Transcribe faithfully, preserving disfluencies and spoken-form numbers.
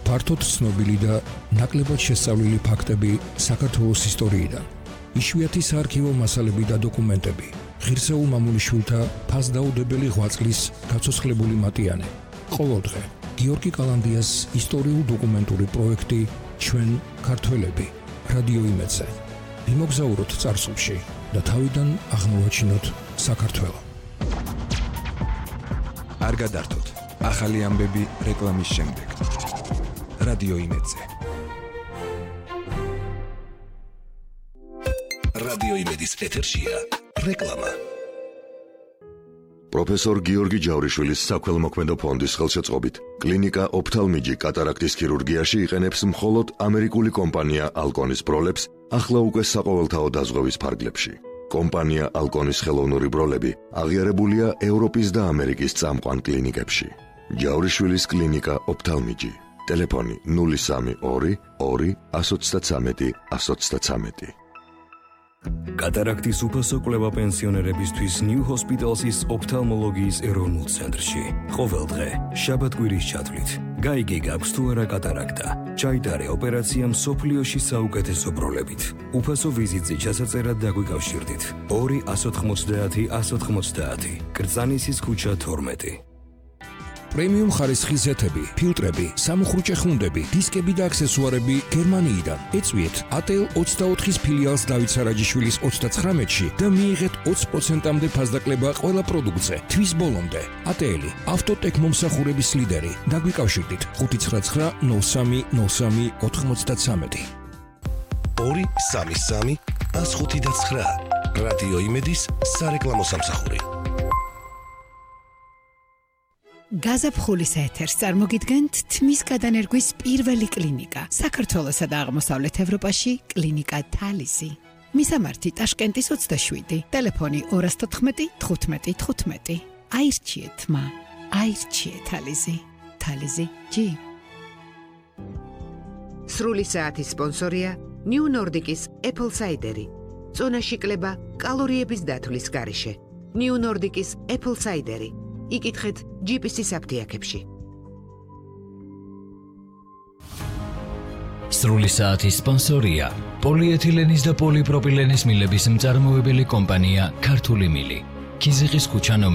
ფართოდ ცნობილი და ნაკლებად შესწავლილი ფაქტები საქართველოს ისტორიიდან, იშვიათი საარქივო მასალები და დოკუმენტები, ღირსეულ მამულიშვილთა ფასდაუდებელი ღვაწლის გაცოცხლებული მატიანე. ყოველდღე გიორგი კალანდიას ისტორიულ-დოკუმენტური პროექტი ჩვენ ქართველები რადიო იმედზე. ვიმოგზაუროთ წარსულში და თავიდან აღმოვაჩინოთ საქართველო. არ გადართოთ. ახალი ამბები რეკლამის შემდეგ. რადიო იმედზე. რადიო იმედის ეთერშია რეკლამა. პროფესორ გიორგი ჯავრიშვილის საქველმოქმედო ფონდის ხელშეწყობით კლინიკა ოფთალმიჯი კატარაქტის ქირურგიაში იყენებს მხოლოდ ამერიკული კომპანია ალკონის ბროლებს ახლა უკვე საყოველთაო დაზღვევის ფარგლებში. კომპანია ალკონის ხელოვნური ბროლები აღიარებულია ევროპის და ამერიკის წამყვან კლინიკებში. ჯავრიშვილის კლინიკა ოფთალმიჯი. ტელეფონი ნული სამი ორი ორი one three one three. კატარაქტის უფასო კვლევა პენსიონერებისთვის ნიუ ჰოსპიტალსის ოფთალმოლოგიის ეროვნულ ცენტრში. ყოველდღე შაბათ-კვირის ჩათვლით. გაიგე გაქვს თუ არა კატარაქტა. ჩაიტარე ოპერაცია მსოფლიოში საუკეთესო ბროლებით. უფასო ვიზიტზე ჩასაწერად დაგვიკავშირდით. ორი one ninety one ninety. კრწანისის ქუჩა თორმეტი. პრემიუმ ხარისხის ზეთები, ფილტრები, სამუხრუჭე ხუნდები, დისკები და აქსესუარები გერმანიიდან. ეწვიეთ ატელ ოცდაოთხის ფილიალს დავით სარაჯიშვილის ოცდაცხრამეტში და მიიღეთ ოცი პროცენტამდე ფასდაკლება ყველა პროდუქტზე. თვის ბოლომდე. ატელი, ავტოტეკ მომსახურების ლიდერი. დაგვიკავშირდით ხუთი ცხრა ცხრა ნულ სამი ნულ სამი ოთხმოცდათვრამეტი. ორი სამი სამი one five nine. რადიო იმედის სარეკლამო სამსახური. გაზაფხულის ეთერს წარმოგიდგენთ თმის გადანერგვის პირველი კლინიკა საქართველოსა და აღმოსავლეთ ევროპაში კლინიკა თალისი. მისამართი ტაშკენტის ოცდაშვიდი, ტელეფონი ორი თოთხმეტი თხუთმეტი თხუთმეტი. აირჩიეთ მა, აირჩიეთ თალისი, თალისი ჯი. სრული საათის სპონსორია ნიუ ნორდიკის Apple Cider. წონაში კლება კალორიების დათვლის გარეშე. ნიუ ნორდიკის Apple Cider. იკითხეთ ჯი პი სი-ის აფთიაქებში. სრული საათის სპონსორია პოლიეთილენის და პოლიპროპილენის მილების მწარმოებელი კომპანია ქართული მილი. ქიზიყის ქუჩა